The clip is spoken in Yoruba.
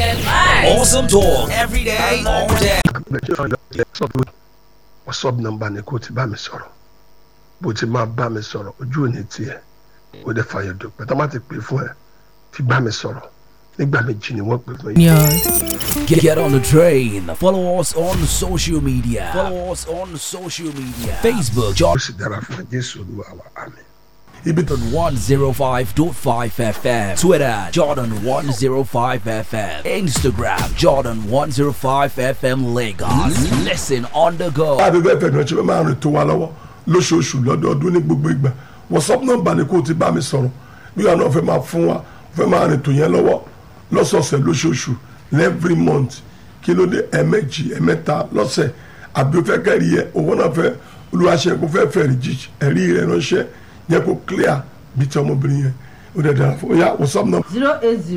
Awesome talk every day, all day. WhatsApp number ni kò ti bá mi sọ̀rọ̀ bó ti máa bá mi sọ̀rọ̀ ojú ò ní tiẹ̀ ó dẹ̀ fàyè dùpẹ́ tó má ti pè fún ẹ fi bá mi sọ̀rọ̀ nígbà méjì ni wọ́n pè fún yìí. Get on the train. Follow us on social media. Facebook, ó Jordan sì dára fún ẹ Jésù Olúwa wa àmín. 105.5 FM. Twitter, Jordan 105 FM. Instagram, Jordan 105 FM Lagos. Listen on the go. àdúgbò ẹ̀fẹ̀ ni wọ́n ṣe máa rìn tó wa lọ́wọ́ lóṣooṣù lọ́dọọdún ní gbogbo ìgbà WhatsApp nọ́mbà ni kò ti bá mi sọ̀rọ̀ bí wọn náà fẹ́ máa fún wa fẹ́ máa rìn tó yẹn lọ́wọ́ lọ́sọ̀ọ̀sẹ̀ lóṣooṣù every month kí ló dé ẹ̀ẹ̀mejì ẹ̀ẹ̀mẹ́ta lọ́sẹ̀ àbí o fẹ́ kẹ́rì yẹ owó náà fẹ́ olùwàṣẹ kó fẹ́ fẹ́ ẹ̀rí rẹ̀ ránṣẹ́ yẹ kó clear bí tí ọmọbìnrin yẹn ó dẹ̀ dára fún ó yá WhatsApp nọ́mbà. 080